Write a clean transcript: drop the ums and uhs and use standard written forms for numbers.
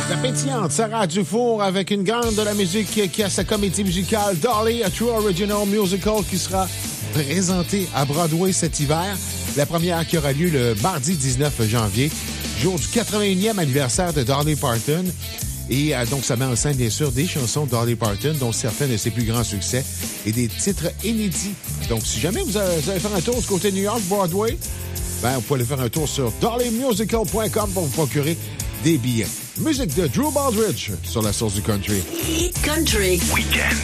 La pétillante Sarah Dufour avec une grande de la musique qui a sa comédie musicale Dolly, a True Original Musical qui sera présentée à Broadway cet hiver. La première qui aura lieu le mardi 19 janvier, jour du 81e anniversaire de Dolly Parton. Et donc, ça met en scène, bien sûr, des chansons de Dolly Parton, dont certains de ses plus grands succès et des titres inédits. Donc, si jamais vous allez faire un tour du côté de New York, Broadway, vous pouvez aller faire un tour sur dollymusical.com pour vous procurer des billets. Musique de Drew Baldridge sur la source du country. Hit Country. Weekend.